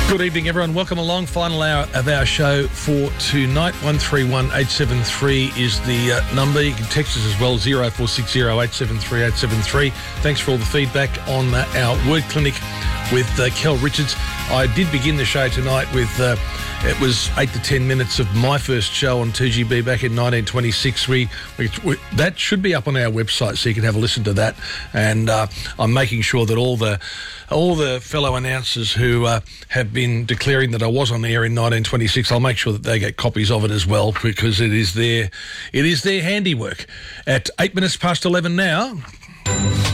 Good evening, everyone. Welcome along. Final hour of our show for tonight. 131873 is the number. You can text us as well, 0460 873 873. Thanks for all the feedback on our word clinic with Kel Richards. I did begin the show tonight with, it was 8 to 10 minutes of my first show on 2GB back in 1926. That should be up on our website, so you can have a listen to that. And I'm making sure that all the fellow announcers who have been declaring that I was on the air in 1926, I'll make sure that they get copies of it as well, because it is their handiwork. At 8 minutes past 11 now.